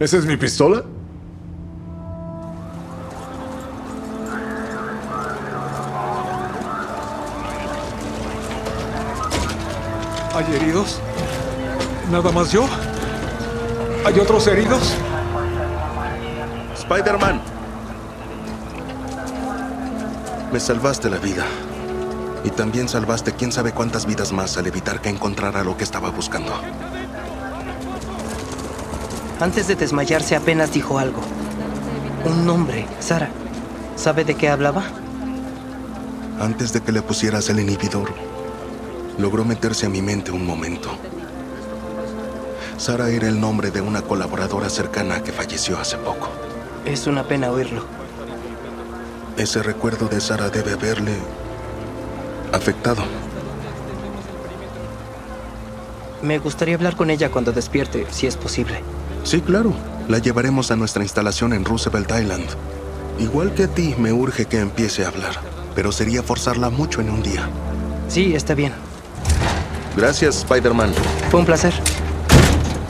¿Esa es mi pistola? ¿Hay heridos? ¿Nada más yo? ¿Hay otros heridos? Spider-Man. Me salvaste la vida. Y también salvaste quién sabe cuántas vidas más al evitar que encontrara lo que estaba buscando. Antes de desmayarse apenas dijo algo. Un nombre, Sara. ¿Sabe de qué hablaba? Antes de que le pusieras el inhibidor, logró meterse a mi mente un momento. Sara era el nombre de una colaboradora cercana que falleció hace poco. Es una pena oírlo. Ese recuerdo de Sara debe haberle afectado. Me gustaría hablar con ella cuando despierte, si es posible. Sí, claro. La llevaremos a nuestra instalación en Roosevelt Island. Igual que a ti, me urge que empiece a hablar, pero sería forzarla mucho en un día. Sí, está bien. Gracias, Spider-Man. Fue un placer.